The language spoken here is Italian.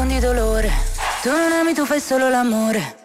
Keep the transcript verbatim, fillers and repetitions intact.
nascondi dolore. Tu non ami, tu fai solo l'amore.